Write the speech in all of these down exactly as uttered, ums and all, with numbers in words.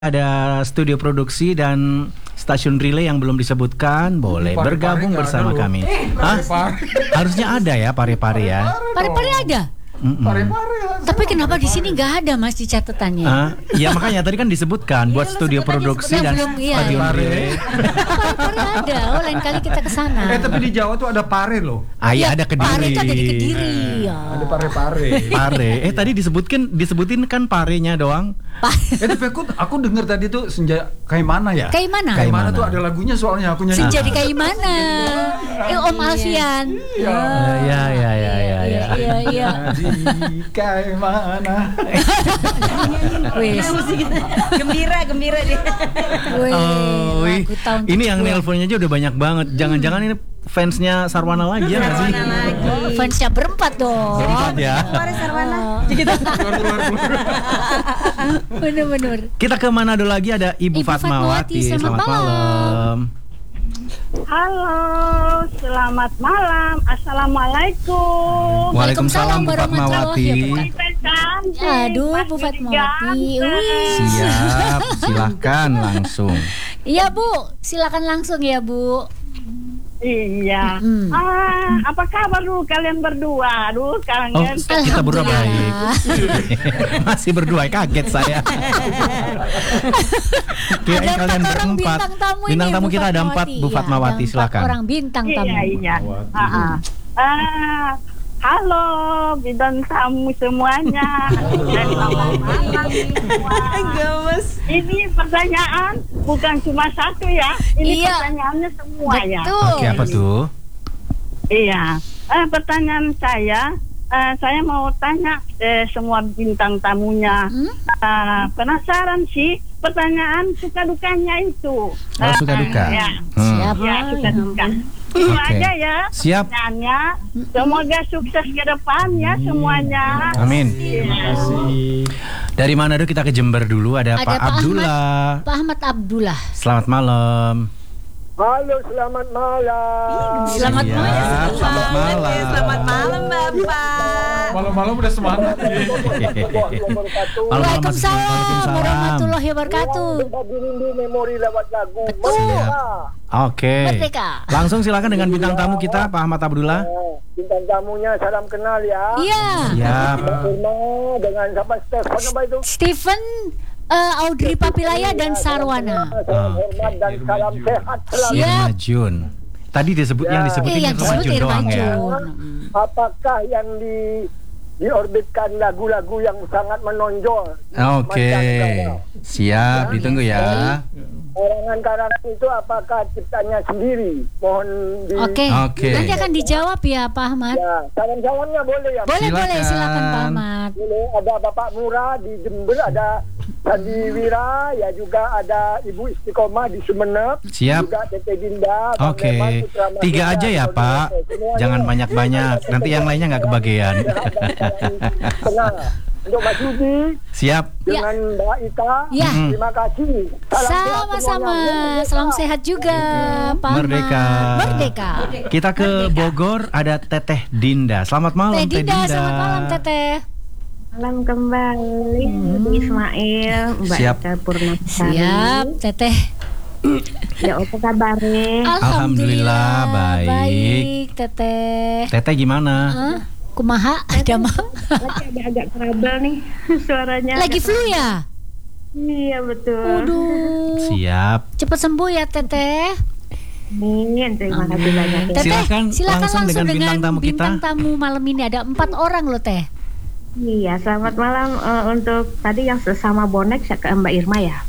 Ada studio produksi dan stasiun relay yang belum disebutkan, boleh Pare-pare bergabung nggak bersama ada kami. loh. Hah? Pare-pare. Harusnya ada ya pare-pare ya. Pare-pare ada. Mm-mm. Pare-pare lah. Tapi kenapa di sini nggak ada Mas di catatannya? Ah, ya makanya tadi kan disebutkan buat Iya, lo studio sebut aja, produksi sebut dan aja. Belum, iya, stadion iya. relay. Pare-pare ada. Oh, lain kali kita ke sana. Eh tapi di Jawa tuh ada pare loh. Ah, iya, ada Pare Kediri. itu ada di Kediri. Ya. Ada pare-pare. Pare. Eh tadi disebutkan disebutin kan parenya doang. Eh tapi aku aku dengar tadi tuh senja kayak mana ya? Kayak mana? Kayak mana Kaimana. tuh ada lagunya soalnya aku nyanyi. Senja di kayak mana? Eh, Om Alfian. Iya. Ah, ya ya ya ya ya. Iya, iya. Di kayak mana? Wis. Gembira, gembira dia. Wih, Oh, wih. lagu tahun Ini yang tujuh puluh. nelponnya aja udah banyak banget. Jangan-jangan ini fansnya Sarwana lagi ya nggak sih? Sarwana lagi. Fansnya berempat dong. Berempat ya. Keluar Sarwana. Bener-bener. Kita ke Manado lagi, ada Ibu, Ibu Fatmawati. Fatmawati, selamat malam. Halo, selamat malam. Assalamualaikum. Waalaikumsalam Bu warahmatullahi Fatmawati. wabarakatuh. Aduh, Bu Fatmawati. Wih. Siap, silahkan langsung. Iya Bu, silakan langsung ya Bu. Iya. Mm. Ah, apa kabar dulu kalian berdua? Aduh, Oh, kangen. kita berdua baik. Masih berdua, kaget saya. Kirain Ada kalian empat orang berempat. bintang tamu ini, Bintang tamu Bu kita ada empat, Bu Iya, Fatmawati, ada empat silakan. orang bintang tamu. Iya, iya. Fatmawati. Ah, ah. Ah, halo, bintang tamu semuanya. Dan selamat semua. Gemes. Ini pertanyaan bukan cuma satu ya. Ini Iya. pertanyaannya semua ya. Betul. Oke, apa tuh? Iya, eh, pertanyaan saya, eh, saya mau tanya eh, semua bintang tamunya. Hmm? Eh, penasaran sih pertanyaan suka dukanya itu. Oh, suka duka. Ya, Hmm. Siap. ya suka duka. Itu Oke. aja ya. Siap. Pertanyaannya. Semoga sukses ke depan ya semuanya. Amin. Iya. Kasih. Dari Manado kita ke Jember dulu, ada, Ada Pak Pak Abdullah. Pak Ahmad Abdullah. Selamat malam. Halo, selamat malam. Selamat Siap, malam. selamat malam. Ya, selamat malam Bapak. Malam-malam udah semangat. Malam-malam, Waalaikumsalam Waalaikumsalam. warahmatullahi wabarakatuh. Bagi rindu memori lewat lagu. Betul. Merdeka. Oke. Merdeka. Langsung silakan dengan bintang tamu kita, Pak Ahmad Abdullah. Nah, bintang tamunya salam kenal ya. Iya. Siap. Mbak Irma dengan siapa Stefan apa itu? Stephen, eh, Audrey Papilaya dan Sarwana. Salam hormat dan salam sehat selalu. Siap. Irma Jun. Tadi disebut yang Ya. disebutin Eh, yang Irma disebut Jun Irma doang ya. Jun. Apakah yang di diorbitkan lagu-lagu yang sangat menonjol? Oke. Mancanegara? Siap, ditunggu ya. Karangan-karangan itu apakah ciptanya sendiri? Mohon di Oke. Oke. Nanti akan dijawab ya Pak Ahmad. Ya, salam-salamnya boleh ya? Boleh, Silakan. boleh, silakan Pak Ahmad. Boleh, ada Bapak Murah di Jember, ada Sandi Wira, ya juga ada Ibu Istiqomah di Sumeneb, Siap. juga Tete Dinda. Bang Oke. Leman, Putra Mahira, Tiga aja ya, Saudara Pak. saya semuanya. Jangan banyak-banyak. Nanti yang lainnya nggak kebagian. Tenang. Untuk Mas Yudi Siap. dengan Mbak Ita, Ya. terima kasih. Salam sehat Sama-sama. semuanya. Salam sehat juga Pak Ahmad. Merdeka. Merdeka. Kita ke Bogor, ada Teteh Dinda. Selamat malam, Teh Teh Dinda, Dinda. selamat malam Teteh. Malam kembali Ismail, Mbak Siap. Ita Purnamasari. Siap, Teteh. Ya apa kabarnya? Alhamdulillah, baik. Baik, Teteh. Teteh gimana? Hah? Kumaha? Ada mah? Lagi agak-agak trouble nih suaranya. Lagi flu ya? Iya betul. Waduh. Siap. Cepat sembuh ya, Teteh. Amin, terima kasih banyak ya. Teteh, Silakan langsung dengan bintang tamu kita. bintang tamu malam ini ada empat orang loh, Teh. Iya, selamat malam eh, untuk tadi yang sesama bonek saya ke Mbak Irma ya.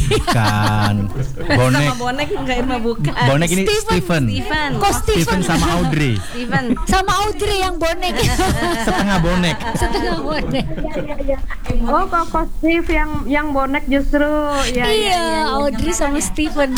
Bukan. Bonek. Sama bonek enggak Irma bukan. Bonek ini Steven. Steven. Kok Steven Steven? sama Audrey. Steven. Sama Audrey yang bonek. Setengah bonek. Setengah bonek. Oh, kok kok Steve yang yang bonek justru ya. Iya, Audrey sama Steven.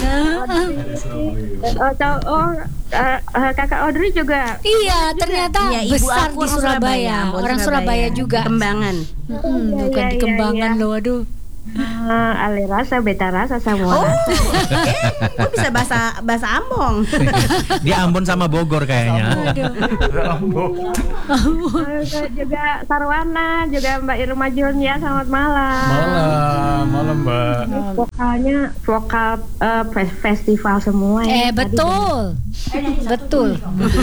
Oh, tahu- oh eh, eh, kakak Audrey juga. Iya, ternyata Iya, ibu besar aku di Surabaya. Orang Orang Surabaya juga. Kembangan. Mm-mm, Iya, bukan iya, di iya, Kembangan iya. loh, aduh. Uh, Ale rasa, beta rasa, semua Oh, rasa. eh, kok bisa bahasa bahasa Ambon? Dia Ambon sama Bogor kayaknya. Uh, juga Sarwana, juga Mbak Irma Junia, selamat malam. Malam, malam Mbak. Vokalnya vokal uh, fe- festival semua ya. Eh betul, betul.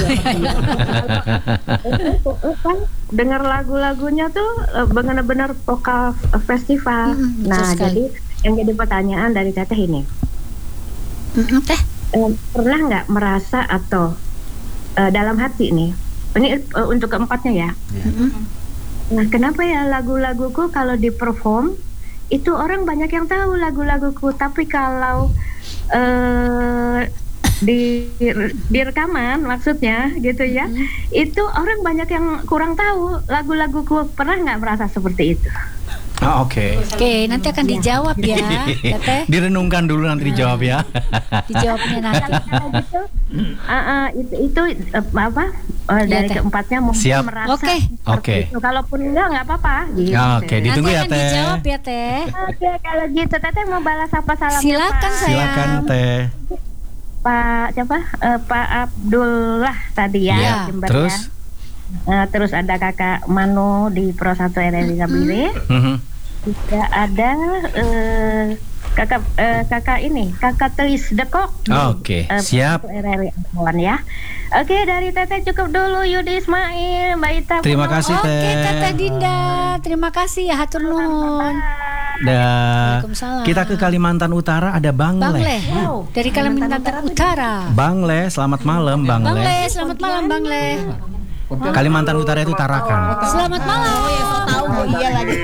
Kan dengar lagu-lagunya tuh uh, benar-benar vokal uh, festival. Mm, betul Nah, sekali. jadi yang jadi pertanyaan dari Teteh ini, Mm-mm, Teh. eh, pernah nggak merasa atau eh, dalam hati nih, ini eh, untuk keempatnya ya. Mm-mm. Nah, kenapa ya lagu-laguku kalau di perform itu orang banyak yang tahu lagu-laguku, tapi kalau eh, di di rekaman maksudnya gitu ya, itu orang banyak yang kurang tahu lagu-laguku. Pernah nggak merasa seperti itu? Ah, oke. Oke, nanti akan dijawab ya, Teteh. Direnungkan dulu nanti dijawab ya. Dijawabnya nanti. Gitu. Ah, ah, itu itu eh, apa eh, dari Teh. keempatnya mungkin Siap. merasa Oke. seperti Oke. itu. Kalaupun enggak nggak apa-apa gitu. Ya, oke, Nanti ditunggu ya akan Teh. dijawab ya, Teh. Oke, kalau gitu Teteh mau balas apa salamnya? Silakan, Pak? sayang. Silakan Teh. Pak siapa? Eh, Pak Abdullah tadi ya, Iya. Jember Terus? ya. Eh, terus ada Kakak Mano di Pro satu R R I Gabire. Mhm. Juga ada eh, Kakak eh, Kakak ini, Kakak Tris Dekok. di, Oke, eh, siap. Pro satu R R I Ambon ya. Oke, dari Teteh cukup dulu. Yudi Ismail, Mbak Ita. Terima Puno. kasih, Oke, Teh. Teteh Dinda. Terima kasih ya, hatur nuhun. Dah. Waalaikumsalam. Kita ke Kalimantan Utara ada Bang Bang Le. Le, dari Kalimantan Utara. Bang Le, selamat malam Bang Bang Le. Le, selamat malam Bang Le. Kalimantan Utara itu Tarakan. Selamat malam. Oh ya, so tahu oh, iya lagi.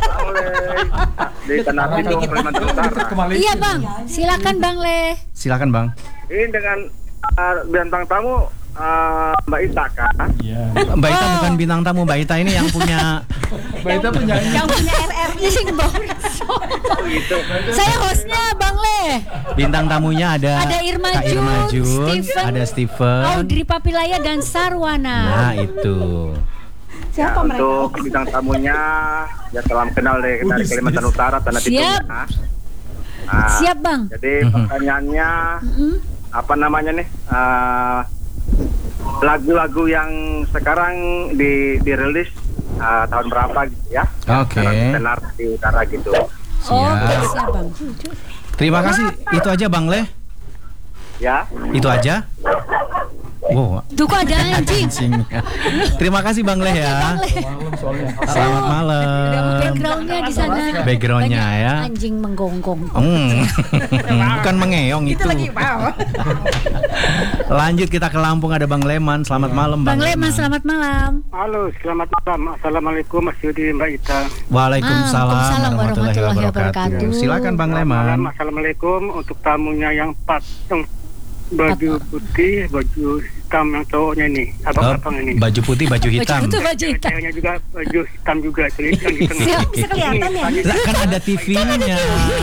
Di Tanah Pinang, Kalimantan Utara. Iya Bang, silakan Bang Le. Silakan Bang. Ini dengan uh, bintang tamu uh, Mbak Ita kan? Mbak Ita bukan bintang tamu, Mbak Ita ini yang punya Mbak Ita penyanyi. Yang punya R R I. Sing Bang. Gitu. Saya hostnya Bang Le. bintang tamunya ada Ada Irma Kak Irma Jun, Jun, Steven, ada Steven. Audrey Papilaya dan Sarwana. Nah, itu. Ya, Siapa mereka? untuk bintang tamunya ya salam kenal deh dari Kalimantan Utara Tanah Siap. Pinang. Nah, Siap Bang. Jadi Mhm. pertanyaannya Mm-mm. apa namanya nih? Uh, lagu-lagu yang sekarang di dirilis uh, tahun berapa gitu ya? Oke. Yang tenar di utara gitu. Oke, siap Bang. Terima kasih. Itu aja Bang Le. Ya. Itu aja. Wow, Tuh kok ada anjing. anjingnya. Terima kasih Bang Le ya. Bang Le. Selamat malam. Backgroundnya di sana. Backgroundnya banyak ya. Anjing menggonggong. Hmm. Bukan mengeong itu. Itu lagi wow. Lanjut kita ke Lampung ada Bang Leman. Selamat malam Bang Bang Leman, selamat malam. Halo, selamat malam. Assalamualaikum Mas Yudi, Mbak Ita. Waalaikumsalam Waalaikumsalam warahmatullahi warahmatullahi wabarakatuh. wabarakatuh. Silakan Bang Malam, Leman. Assalamualaikum untuk tamunya yang empat, yang baju putih, baju hitam yang cowoknya nih, Oh, abang-abang ini. baju putih, baju hitam. Baju itu baju hitam. Ceweknya juga baju hitam juga, jadi yang di tengah. Siap. Bisa kelihatan ya? Lah, kan ada T V-nya.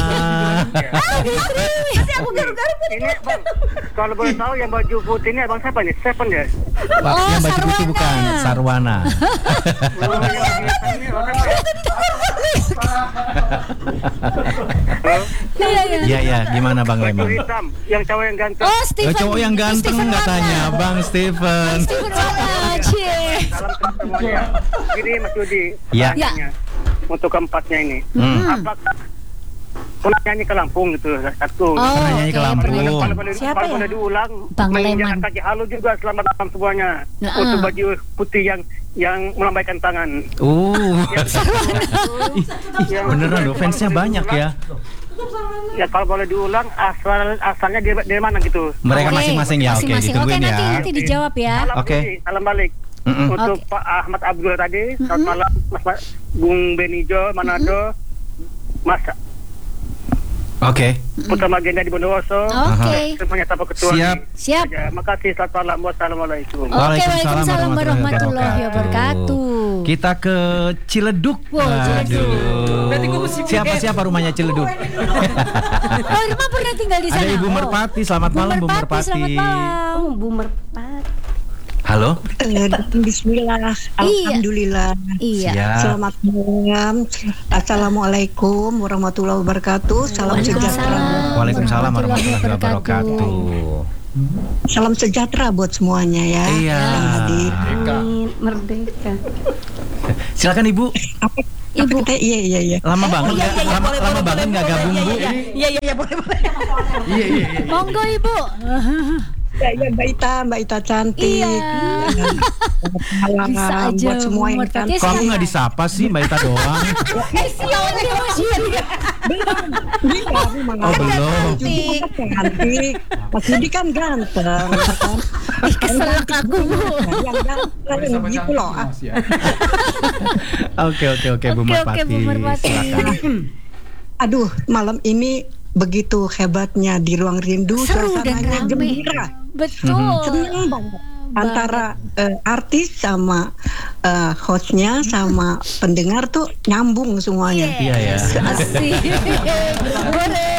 Nanti aku garuk-garuk. Ini bang, kalau boleh tahu yang baju putih ini abang siapa nih? Seven ya? Pak, Oh, yang baju putih Sarwana. bukan Sarwana. Oh, yang di hitam ini abang siapa ya? Iya, iya. Iya ya, gimana Bang Baju Leman? hitam, yang cowok yang ganteng. Oh, Oh, Steven. cowok yang ganteng Steven katanya, Warna. Bang Steven. Steven Warna, cie. Salam kenal semuanya. Jadi Mas Yudi, Ya. pertanyaannya, untuk keempatnya ini, Hmm. apakah pernah nyanyi ke Lampung gitu? Satu. Oh, Pernah nyanyi ke oke, Lampung. pernah. Kalau boleh, Siapa kalau ya? boleh diulang, Bang menginjakan Leman. kaki halu juga selamat malam semuanya. Nah, Untuk ah. baju putih yang yang melambaikan tangan. Uh. Yang- Beneran loh, fansnya banyak ya. Ya kalau boleh diulang, asal asalnya dari, dari mana gitu? Mereka Oke, masing-masing ya, oke, masing-masing. ditungguin Oke, nanti, ya. nanti dijawab ya. Salam Oke. balik, salam balik. Mm-mm. Untuk Oke. Pak Ahmad Abdul tadi, selamat malam, Mas Ma- Bung Benijo Manado, Mas Oke. Putra Magenda di Bondowoso. Oke. Semuanya tanpa ketua. Siap. Siap. Ya, makasih, selamat malam, wassalamualaikum. Oke, waalaikumsalam warahmatullahi wabarakatuh. Kita ke Ciledug. Wow, Ciledug. Berarti gua mesti Siapa pikir. siapa rumahnya Ciledug? Oh, Irma pernah tinggal di sana. Ada Ibu Oh. Merpati. Selamat malam Bu Merpati, Merpati. selamat malam. Oh, Bu Merpati. Halo. Eh, Bismillah, Alhamdulillah. Iya. Siap. Selamat malam. Assalamualaikum warahmatullahi wabarakatuh. Salam sejahtera. Waalaikumsalam warahmatullahi wabarakatuh. Salam sejahtera buat semuanya ya. Iya. Yang hadir. Merdeka. Silakan Ibu. Apa, Ibu. Apa kita, iya iya iya. Lama banget nggak? iya, iya, lama, boleh, lama boleh, banget boleh, nggak boleh, gabung iya, Bu? iya, iya iya iya boleh boleh. Iya iya iya. Monggo Ibu. Ya, ya Mbak Ita, Mbak Ita cantik. Iya. Malam Bisa aja, buat semua yang Muhammad cantik. Fatih. Kok aku nggak disapa sih Mbak Ita doang? Eh siapa nih Mas Yudi? Oh belum. Cantik. Cantik. Mas Yudi kan ganteng. ya kan? Ih keselak aku Bu. Yang ganteng gitu loh. ah. Oke oke oke Bu Oke, oke, Merpati. Bu Merpati. Silakan. Aduh, malam ini begitu hebatnya di Ruang Rindu, Seru dan suasananya rame. gembira. Betul. Seneng banget. Antara eh, artis sama eh, hostnya sama pendengar tuh nyambung semuanya. Iya ya. Asik. Boleh.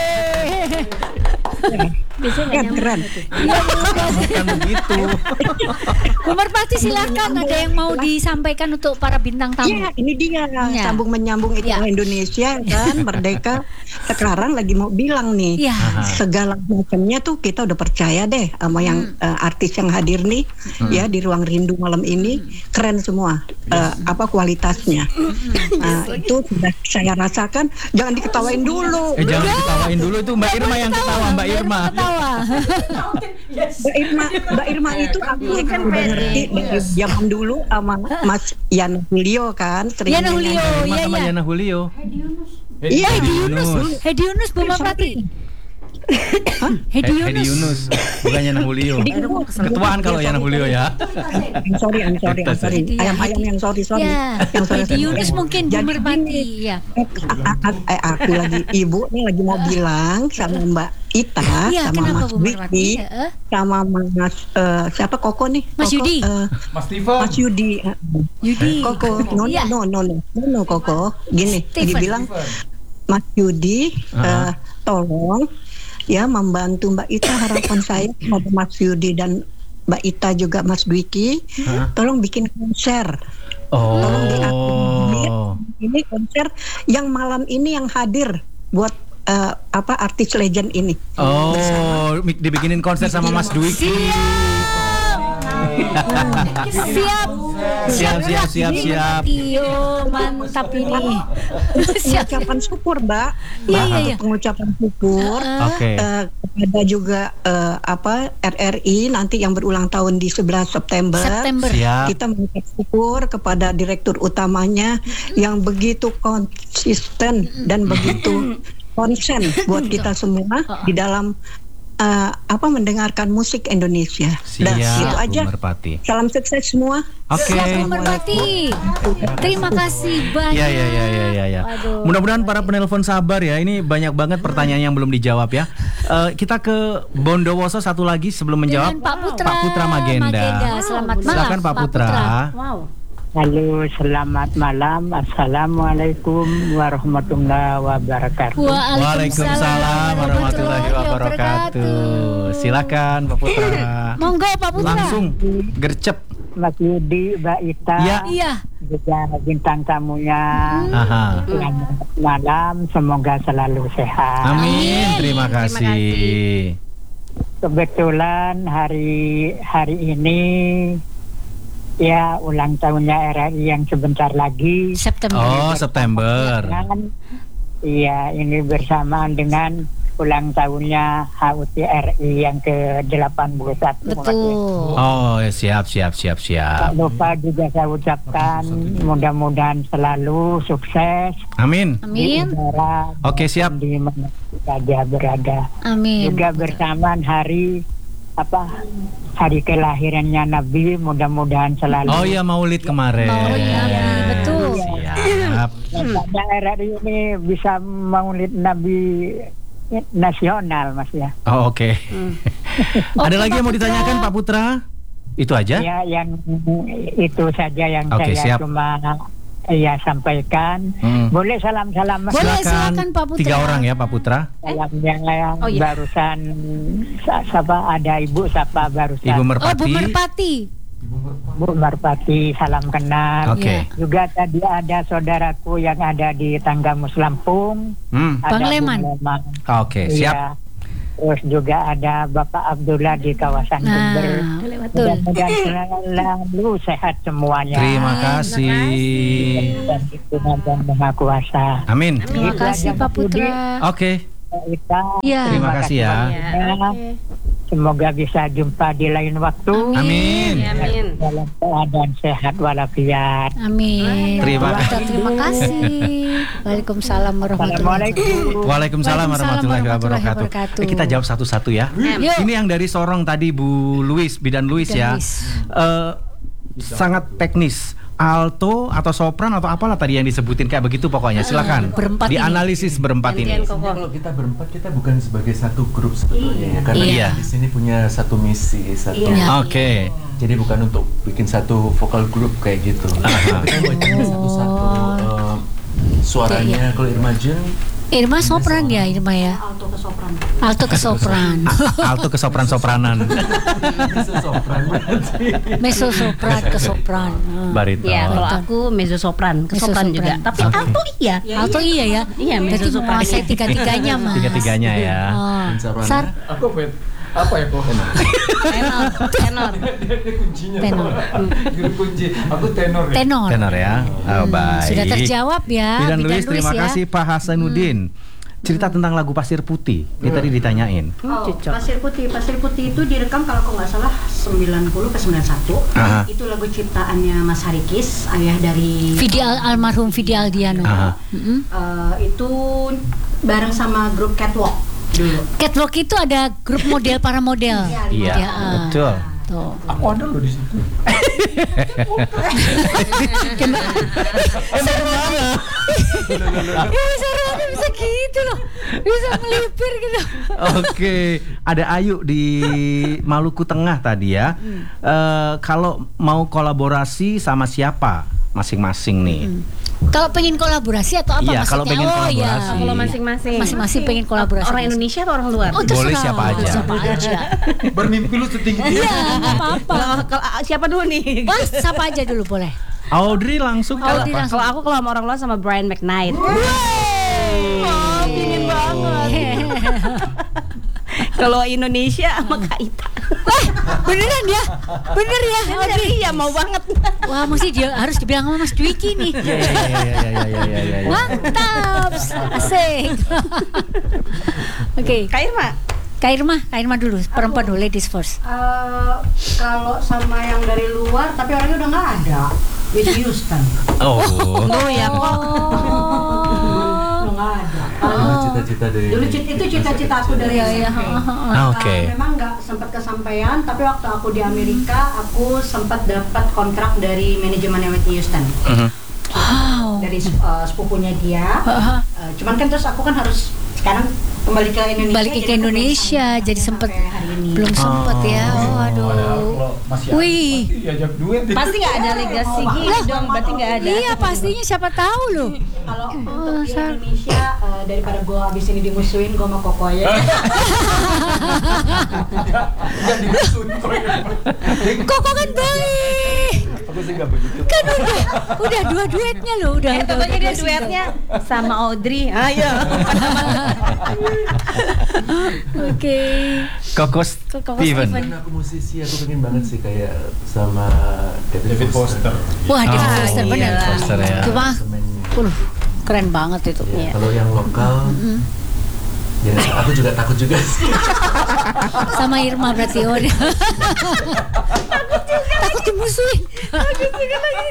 Keren, keren. Iya Bu Merpati. Kan begitu. Bu Merpati silakan, ada yang mau disampaikan untuk para bintang tamu. Iya, ini dia Iya. sambung menyambung itu Iya. Indonesia kan merdeka. Sekarang lagi mau bilang nih, Iya. segala macamnya tuh kita udah percaya deh sama yang eh, artis yang hadir nih ya di Ruang Rindu malam ini keren semua eh, apa kualitasnya. Nah, itu sudah saya rasakan. Jangan diketawain dulu. Eh jangan diketawain dulu itu Mbak Irma yang ketawa Mbak Irma. Ketawa. Mbak Irma, Mbak Irma itu aku kan udah ngerti dari zaman dulu sama Mas Yana Julio kan sering Yana Julio, Irma iya sama iya. Yana Julio. Iya, Hedi Yunus, Yunus. Hedi Yunus Bu Merpati. Hedi Eh, Hedi Yunus. Yunus, bukan Yana Julio. Ketuaan kalau Yana Julio ya. I'm sorry, I'm sorry, I'm sorry. Hedi, Ayam-ayam yang sorry, sorry. Ya, Yang sorry, Hedi sorry. Yunus mungkin Bu Jadi Merpati. gini, Ya. eh, a- a- eh, aku lagi ibu nih lagi mau bilang sama Mbak Ita, Iya, sama kenapa Mas Bu Merpati? Wiki, Heeh. sama Mas eh, siapa Koko nih? Mas Koko, Yudi. eh, Mas Steven. Mas Yudi. eh, Yudi. Koko, no, Iya. no, no, no, no, no, Koko. Gini, Steven. dibilang Mas Yudi, Ah. eh, tolong ya membantu Mbak Ita. Harapan saya kepada Mas Yudi dan Mbak Ita juga Mas Dwiki, Ah. tolong bikin konser. Oh. Ini konser yang malam ini yang hadir buat eh, apa artis legend ini. Oh, mi- dibikinin konser sama Mas Dwiki. Siap. Siap, siap, siap, siap. Iyo, mantap ini. Siap. Pengucapan syukur, Mbak. Iya, Mbak, iya, untuk iya. pengucapan syukur. Oke. Eh, kepada juga eh, apa R R I nanti yang berulang tahun di sebelas September. September. Siap. Kita mengucap syukur kepada direktur utamanya yang begitu konsisten dan begitu konsen buat kita semua di dalam eh, apa mendengarkan musik Indonesia. Dah, Siap, gitu Bu aja. Merpati. Salam sukses semua. Oke. Siap Bu Merpati. Terima kasih banyak. Ya, ya, ya, ya, ya, ya. Waduh. Mudah-mudahan para penelpon sabar ya. Ini banyak banget pertanyaan yang belum dijawab ya. Eh, kita ke Bondowoso satu lagi sebelum menjawab. Dengan Pak Putra. Pak Putra Magenda. Selamat malam. Silakan Pak Putra. Wow. Halo, selamat malam. Assalamualaikum warahmatullahi wabarakatuh. Waalaikumsalam warahmatullahi wabarakatuh. Silakan Pak Putra. Monggo Pak Putra. Langsung gercep. Mas Yudi, Mbak Ita, Ya. Iya. juga bintang tamunya. Aha. Selamat malam, semoga selalu sehat. Amin. Terima kasih. Kebetulan hari hari ini ya ulang tahunnya R R I yang sebentar lagi. September. Oh, September. Dan, iya, ini bersamaan dengan ulang tahunnya H U T R I yang ke delapan puluh satu. Betul. Oh, siap, siap, siap, Tak siap. lupa juga saya ucapkan mudah-mudahan selalu sukses Amin. di Amin. udara Oke, siap. di mana saja berada. Amin. Juga bersamaan hari apa hari kelahirannya Nabi, mudah-mudahan selalu. Oh iya, Maulid kemarin. Maulid Nabi, betul. Siap. Nampaknya R R I ini bisa maulid Nabi nasional, Mas ya. Oh, oke. Ada Oke, lagi yang mau Pak Putra. ditanyakan Pak Putra? Itu aja? Ya, yang itu saja yang Oke, saya siap. cuma ya sampaikan. Hmm. Boleh salam-salam Mas? Boleh, silakan Pak Putra. Tiga orang ya Pak Putra. Salam yang, yang Oh, iya. barusan sa- siapa ada Ibu siapa barusan. Ibu Oh, Bu Merpati. Merpati. Bu Marpati, salam kenal. Oke. Juga tadi ada saudaraku yang ada di Tanggamus Lampung. Hmm. Ada Bang Leman. Bu Leman. Oke, Iya. siap. Terus juga ada Bapak Abdullah di kawasan Nah, Jember. betul. Mudah-mudahan selalu sehat semuanya. Terima kasih. Dan Tuhan dan Maha Kuasa. Amin. Terima kasih Pak Putra. Oke. Kita, Ya. Terima kasih ya. banyak. Semoga bisa jumpa di lain waktu. Amin. Amin. Dalam keadaan sehat walafiat. Amin. Terima Pak Putra, terima kasih. Waalaikumsalam warahmatullahi wabarakatuh. Assalamualaikum. Waalaikumsalam warahmatullahi warahmatullahi wabarakatuh. wabarakatuh. Eh, kita jawab satu-satu ya. Yuk. Ini yang dari Sorong tadi Bu Luis, Bidan Luis Bidan ya. Luis. Eh, sangat teknis. Alto atau sopran atau apalah tadi yang disebutin kayak begitu pokoknya. Silakan. Berempat ini. Dianalisis berempat ini. Kalau kita berempat kita bukan sebagai satu grup sebetulnya ya, karena Iya. kita di sini punya satu misi, satu. Iya. Oke. Jadi bukan untuk bikin satu vokal grup kayak gitu. Aha. Kita bacain satu-satu eh, suaranya. Kalau Irma Jun Irma sopran ya, Irma ya. Alto ke sopran. Alto ke sopran. Alto ke sopran-sopranan. sopran berarti. Mezzo sopran ke sopran. Hmm. Bariton. Ya, kalau aku mezzo sopran, ke Mezzo sopran sopran. juga. Tapi Oke. alto iya. Alto iya ya. Iya, Berarti mezzo sopran. menguasai tiga-tiganya, Mas. Tiga-tiganya ya. Oh. Dan soprano. Sar, Aku apa? Apa ya kok? Tenor, tenor. Ini kuncinya. Tenor. Guru kunci. Aku tenor. Ya. tenor. Tenor ya. Oh, baik. Sudah terjawab ya. Bidan Bidan Luis, terima ya. kasih Pak Hasanuddin. Cerita tentang lagu Pasir Putih. Ini tadi ditanyain. Oh, Pasir Putih. Pasir Putih itu direkam kalau aku nggak salah sembilan puluh ke sembilan puluh satu. Aha. Itu lagu ciptaannya Mas Harikis, ayah dari Vidi Al- almarhum Vidi Aldiano. Aha. Mm-mm. Eh, itu bareng sama grup Catwalk dulu. Catwalk itu ada grup model para model. Iya, Ya, ah. betul. Tuh. Aku ada loh di situ. Ya, bisa Roni bisa gitu loh. Bisa melipir gitu. Oke, ada Ayu di Maluku Tengah tadi ya. Eh, kalau mau kolaborasi sama siapa masing-masing nih? Kalau pengen kolaborasi atau apa Iya, maksudnya? kalau pengen oh ya. kolaborasi. Kalau masing-masing. Masing-masing pengen kolaborasi. Orang Indonesia atau orang luar? Oh, terserah. Boleh siapa aja. Siapa aja. Bermimpi lu setinggi Iya, nggak apa-apa. Kalau kalau ah, siapa dulu nih? Wah, siapa aja dulu boleh. Audrey langsung Kalau Audrey langsung. kalau aku kalau sama orang luar sama Brian McKnight. Wah, dingin banget. Kalau Indonesia sama Kak Ita. Beneran ya? Bener ya? Audrey iya mau banget. Wah, mesti dia harus dibilang sama Mas Dwiki nih. Iya, iya, iya, iya, iya, iya, iya, iya. Mantap, asik. Oke, Kak Irma. Kak Irma, Kak Irma dulu, perempuan dulu, ladies first. Eh, kalau sama yang dari luar, tapi orangnya udah nggak ada. Whitney Houston. Oh. Oh ya kok. Udah nggak ada. Dulu cita-cita dari Dulu cita- itu cita-cita aku dari Iya, iya. S M P. Ah, oke. Uh, memang nggak sempat kesampaian, tapi waktu aku di Amerika, aku sempat dapat kontrak dari manajemennya Whitney Houston. Mhm. Wow. Dari uh, sepupunya dia. Uh, cuman kan terus aku kan harus sekarang kembali ke Indonesia. Balik ke jadi aku belum Indonesia, sampai- jadi sempet sampai hari ini. belum sempet ya. Oh, aduh. Kalau masih ada, Wih. pasti diajak duet. Pasti nggak ada legasi gini dong, berarti nggak ada. Iya, pastinya siapa tahu loh. Kalau Oh, untuk di Sar. Indonesia uh, daripada gua abis ini dimusuhin, gua mau koko ya. Enggak disusun. Koko kan baik. Aku sih nggak begitu. Kan udah, udah dua duetnya loh, udah. Eh, udah, contohnya udah dia single. duetnya sama Audrey. Ayo. Oke. Kokos Kokos Steven. Steven. Karena aku musisi, aku pengen banget sih kayak sama David, David Foster. Wah, David Oh, Foster iya. bener. Foster ya. Cuma, Semennya. uh, keren banget itu. Ya, kalau yang lokal, ya aku juga takut juga sih. Sama Irma berarti. Oh, takut juga. Takut dimusuhin. Takut juga lagi.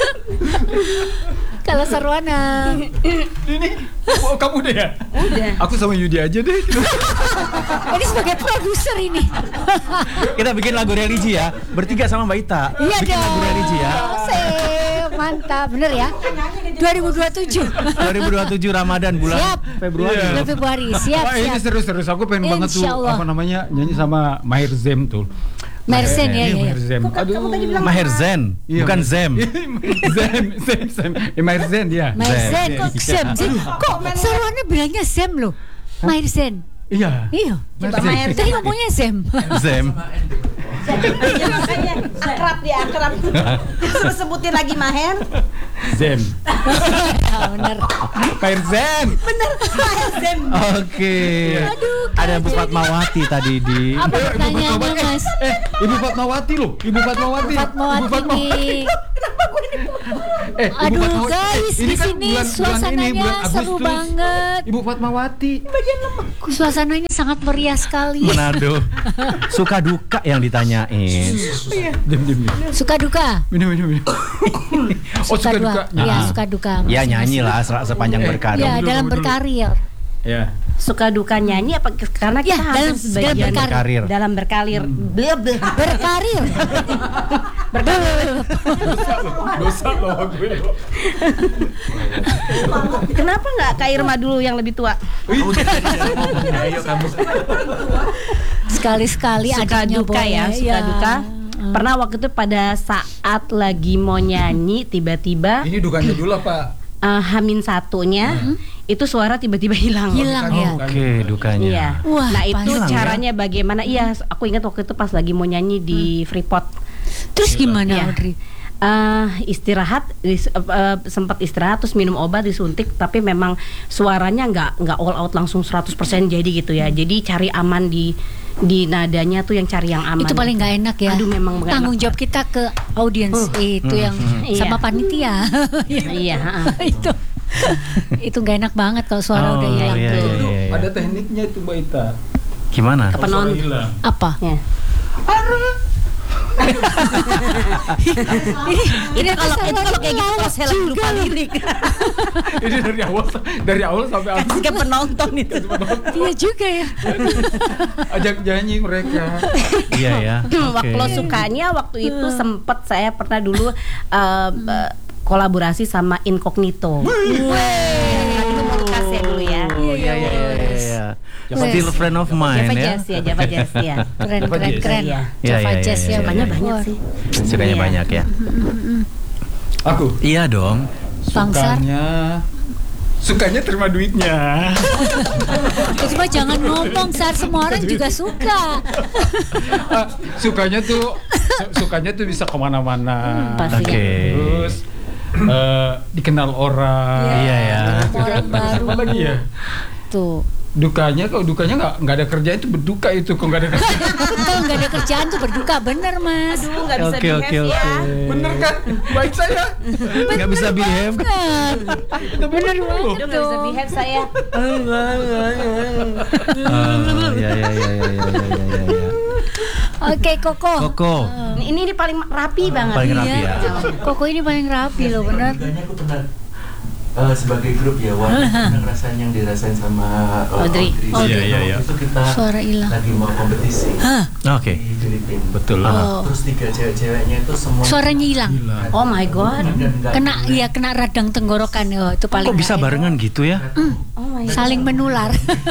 Kalau Sarwana. Ini, oh, kamu udah ya? Udah. Aku sama Yudi aja deh. Ini sebagai produser ini. Kita bikin lagu religi ya. Bertiga sama Mbak Ita. Iya bikin dong. lagu religi ya. Sip, mantap, bener ya. dua ribu dua puluh tujuh. dua ribu dua puluh tujuh Ramadan bulan Siap. Februari. Iya. Bulan Februari, siap, Wah, ini siap. serius-serius. Aku pengen banget tuh Insya Allah. apa namanya nyanyi sama Maher Zem tuh. Mersen ya, Iya, ya. Maher Zem. Aduh. Maher Zen, Iya, bukan Maher- Zem. Zem, Zem, Zem. Eh, Maher Zen ya. Mersen kok Zem sih? Kok Sarwana bilangnya Zem loh? Mersen. Iya. Iya. Maher Zem. Tadi ngomongnya Zem. Zem. Iya, makanya akrab dia akrab. Suruh sebutin lagi Maher. Zen. Bener. Maher Zen. Bener, Maher Zen. Oke. Ada Bu Fatmawati tadi di. Apa pertanyaannya, Mas? Eh, Ibu Fatmawati loh, Ibu Fatmawati. Fatmawati nih. Eh, Ibu Aduh Fatmawati. guys, Ini di kan sini bulan- bulan suasananya ini, bulan seru Agustus. banget. Ibu Fatmawati. Suasananya sangat meriah sekali. Manado. Suka duka yang ditanyain. Diam, diam, diam. Suka duka. Minum, minum, minum. Oh, suka duka. Ya, Ah. suka duka. Ya nyanyi lah se- sepanjang Eh, berkarir. Ya, Dulu, dalam dulu, dulu. berkarir. Ya. Suka duka nyanyi apa karena kita Ya, dalam- harus sebagian dalam berkarir. dalam berkarir. Bleh, bleh. Berkarir. Dosa loh gue. Kenapa nggak Kak Irma dulu yang lebih tua? Ayo kamu. Sekali-sekali Suka adiknya duka boleh. ya, suka duka. Pernah waktu itu pada saat lagi mau nyanyi tiba-tiba Ini dukanya dulu apa? uh, Hamin satunya itu suara tiba-tiba hilang. Hilang ya. Oke, dukanya. Iya. Wah, nah itu hilang ya? caranya bagaimana? Iya, aku ingat waktu itu pas lagi mau nyanyi di Freeport. Terus gimana, Iya. Audrey? Eh, istirahat dis- eh, eh, sempat istirahat terus minum obat disuntik tapi memang suaranya nggak nggak all out langsung seratus persen jadi gitu ya. Jadi cari aman di di nadanya tuh yang cari yang aman. Itu paling nggak enak ya. Aduh memang nggak Tanggung enak. jawab kita ke audiens itu yang sama Iya. panitia. Iya, heeh. itu itu nggak enak banget kalau suara Oh, udah hilang iya, tuh. iya, iya, iya. Ada tekniknya itu Mbak Ita. Gimana? Ke penonton. hilang. Apa? Ya. ini ini kalau itu kalau kayak gitu kalau saya lagi lupa lirik. Ini dari awal dari awal sampai akhir. Kasih ke penonton itu. Iya juga ya. Ajak nyanyi mereka. Iya ya. Waktu Oke. lo sukanya waktu itu sempet saya pernah dulu uh, uh, kolaborasi sama Incognito. Weh, dulu podcast ya dulu ya. Oh, iya iya iya iya. Still friend of mine Java ya. Jazz ya, Java Jazz ya. Keren Java keren Jazz. keren. Iya. Iya, Java iya, Jazz iya, ya. iya, Sukanya iya. banyak Wah. sih. Sukanya Iya. banyak ya. Aku Iya dong. Bangsar. sukanya sukanya terima duitnya. Itu mah jangan ngomong, saat semua orang juga suka. Ah, sukanya tuh su- sukanya tuh bisa kemana-mana. pasti. Oke. Terus eh, dikenal orang. Iya ya. Orang baru. Apa lagi ya? Tuh. Dukanya kalau dukanya nggak nggak ada kerja itu berduka itu kok nggak ada kerja. Kalau nggak ada kerjaan tuh berduka bener mas. Aduh, nggak bisa Oke oke behave ya. oke. Bener kan? Baik saya. Nggak bisa behave. Itu bener loh. Aduh, nggak bisa behave saya. Oh, iya iya iya iya iya iya iya. Oke Koko. Koko. Ini ini paling rapi banget. Paling rapi ya. Koko ini paling rapi loh bener. Dukanya aku pernah eh, sebagai grup ya, waktu pernah ngerasain yang dirasain sama eh, Audrey. Audrey. Iya, iya, iya. Waktu itu kita Suara hilang. lagi mau kompetisi Oke. di Filipina. Betul. Oh. Terus tiga cewek-ceweknya itu semua Suaranya hilang. Oh my god. dan nggak Kena boleh. iya kena radang tenggorokan oh, itu paling. Kok bisa nggak enak. barengan gitu ya? Oh my god. Saling menular.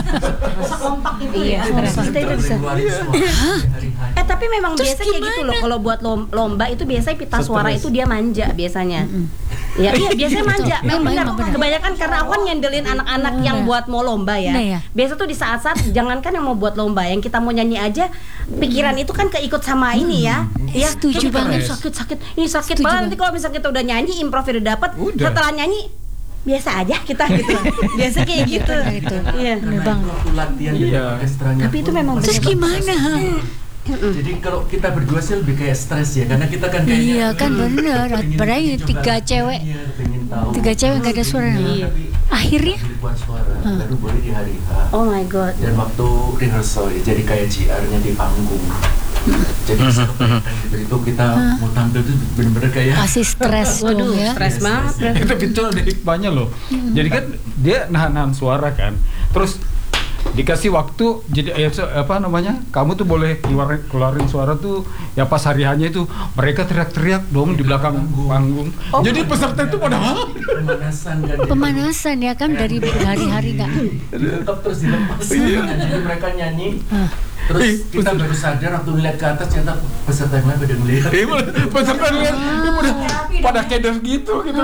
Iya, kita itu bisa. Ngeluarin suara hari-hari. Eh tapi memang Terus biasa kayak gitu loh kalau buat lom- lomba itu biasanya pita suara itu dia manja biasanya. Ya iya biasanya manja. Betul. Memang Emang, benar. emang benar. Kebanyakan karena aku kan nyendelin anak-anak yang Benar. buat mau lomba ya. Nah, ya. Biasa tuh di saat-saat jangankan yang mau buat lomba, yang kita mau nyanyi aja pikiran itu kan keikut sama ini ya. Ya Setuju ini banget. sakit sakit. Ini sakit Setuju banget nanti banget. kalau misalnya kita udah nyanyi improv udah dapat Udah. setelah nyanyi biasa aja kita gitu. Biasa kayak gitu. Benar itu. Iya. Bener Karena banget. itu waktu latihan di Iya. orkestranya Tapi itu pun memang Terus mereka gimana? Jadi kalau kita berdua sih lebih kayak stres ya, karena kita kan kayaknya Iya kan bener. pengen Padahal coba tiga cewek, iya, pengen tahu. tiga cewek nggak ada suara. Iya, tapi Akhirnya ribuan suara baru boleh di hari H. Oh my god. Dan waktu rehearsal ya, jadi kayak G R-nya di panggung. Jadi bisa kebayangkan gitu, itu kita mau tampil tuh bener-bener kayak pasti stres Waduh, dong ya. stres banget. Eh, tapi itu ada hikmahnya loh. Jadi kan dia nahan-nahan suara kan. Terus dikasih waktu jadi ya, so- apa namanya? Kamu tuh boleh keluarin, keluarin suara tuh ya pas hari hanya itu mereka teriak-teriak dong di belakang panggung. Jadi peserta itu pada "Hah?" pemanasan kan. Pemanasan ya kan dari berhari-hari nggak. Ditutupkan terus dilepas. Jadi mereka nyanyi. Terus kita baru sadar waktu ngeliat ke atas ternyata peserta yang lain pada ngeliat. Eh, peserta lihat dia pada pada keder gitu gitu.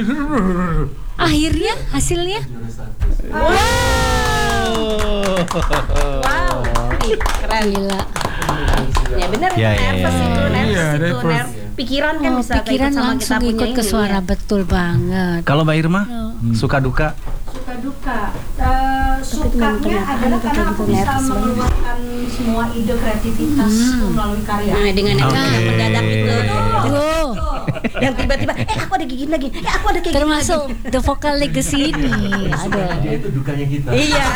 Akhirnya hasilnya Juara satu. Wow. Keren. gila. Ya benar, Ya, ya, nervous ya, itu, ya. nervous Iya, itu, nervous. nerv- pikiran kan Oh, bisa pikiran keikut sama langsung kita punya ikut ke ini, suara, ya. betul banget. Kalau Mbak Irma, Oh. suka duka? Suka duka. Eh, sukanya adalah karena aku bisa mengeluarkan semua ide kreativitas melalui karya. Nah, dengan yang Oke. mendadak itu. Tuh, Yang tiba-tiba, eh aku ada gigit lagi, eh aku ada kayak gini termasuk lagi. The Vocal Legacy ini. Aduh. Dia itu dukanya kita. Iya.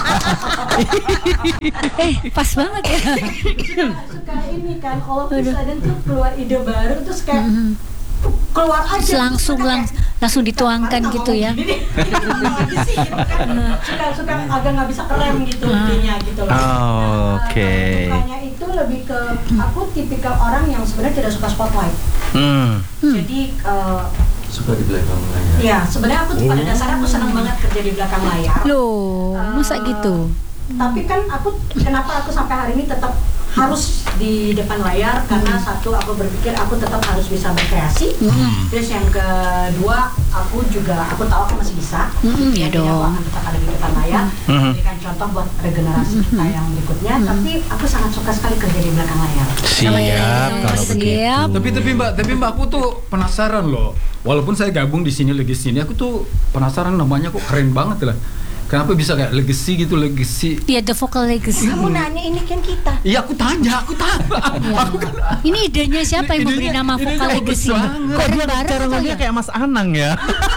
Eh, pas banget ya. suka, suka ini kan, all of a sudden tuh keluar ide baru terus kayak keluar aja Langsung lang langsung dituangkan gitu ya. suka suka agak nggak bisa kerem gitu idenya gitu loh. Oh, oke. Makanya itu lebih ke aku tipikal orang yang sebenarnya tidak suka spotlight. Hmm. Jadi eh, Suka di belakang layar. ya sebenarnya aku tuh pada dasarnya aku senang banget kerja di belakang layar. Loh, masa gitu? Tapi kan aku kenapa aku sampai hari ini tetap harus di depan layar karena satu aku berpikir aku tetap harus bisa berkreasi. Hmm. Terus yang kedua aku juga aku tahu aku masih bisa. Hmm, ya Jadi dong. aku akan tetap ada di depan layar. Hmm. Memberikan contoh buat regenerasi kita yang berikutnya. Tapi aku sangat suka sekali kerja di belakang layar. Siap kalau begitu. Siap. Tapi tapi Mbak, tapi Mbak aku tuh penasaran loh. Walaupun saya gabung di sini Legacy ini, aku tuh penasaran namanya kok keren banget lah. Kenapa bisa kayak Legacy gitu, Legacy? Iya, The Vocal Legacy. Kamu nanya ini kan kita. Iya aku tanya, aku tahu. Aku kan Ini idenya siapa yang memberi Idenya- nama idenya Vocal bagus Legacy? banget. Kok dia Bareng cara kali ngomongnya ya? kayak Mas Anang ya?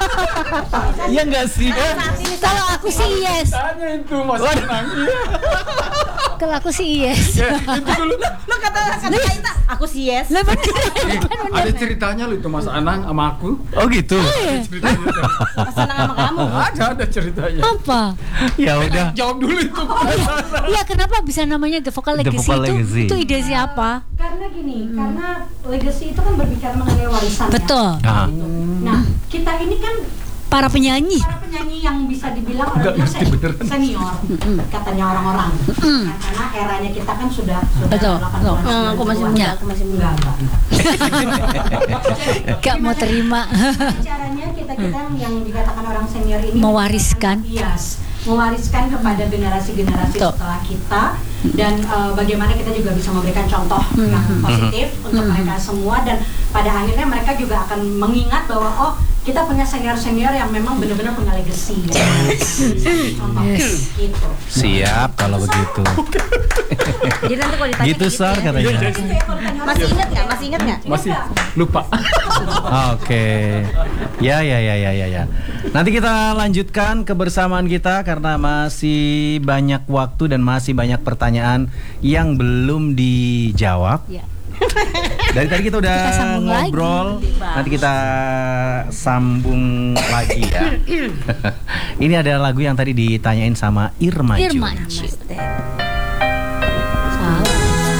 Iya nggak sih? Kalau aku sih yes. tanya itu Mas Anang. Iya. Kalau aku sih yes. Ya, itu dulu. Lo kata kata kita, aku sih yes. Lah bener. Eh, ada ceritanya loh itu Mas Anang sama aku. Oh gitu. Ceritanya. Senang sama kamu. Ada ada ceritanya. Apa? Ya udah. Jawab dulu itu. Iya, kenapa bisa namanya The Vocal The Legacy Vocal itu? Legacy. Itu ide siapa? Karena gini, karena legacy itu kan berbicara mengenai warisan. ya. Betul. Ah. Gitu. Nah, kita ini kan Para penyanyi. para penyanyi yang bisa dibilang Nggak orangnya ngerti se- beneran. senior, katanya orang-orang. Nah, karena eranya kita kan sudah sudah Betul, delapan betul. puluhan, Hmm, aku masih sembilan muda, puluhan. aku masih muda. Enggak, enggak. Gak mau terima. Caranya kita kita yang dikatakan orang senior ini Mewariskan. Yes, mewariskan kepada generasi-generasi Betul. setelah kita dan eh, bagaimana kita juga bisa memberikan contoh yang positif untuk mereka semua dan pada akhirnya mereka juga akan mengingat bahwa oh kita punya senior-senior yang memang benar-benar punya legacy ya. Contoh Yes. gitu. Siap kalau begitu. Jadi nanti kalau ditanya Gitu kayak Sar ya. katanya. Masih ingat nggak? Masih ingat nggak? Masih lupa. Oke. Ya ya ya ya ya ya. Nanti kita lanjutkan kebersamaan kita karena masih banyak waktu dan masih banyak pertanyaan yang belum dijawab. Ya. Dari tadi kita udah Kita sambung ngobrol, nanti kita sambung lagi ya. Ini ada lagu yang tadi ditanyain sama Irma Jun. Irma Jun.